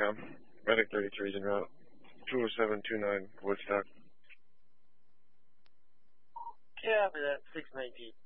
com. Medic 33 is en route. 20729 Woodstock. Copy that, 619.